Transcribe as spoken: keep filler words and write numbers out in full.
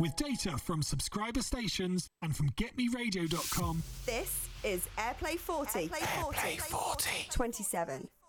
with data from subscriber stations and from get me radio dot com. This is Airplay forty. Airplay forty. twenty-seven.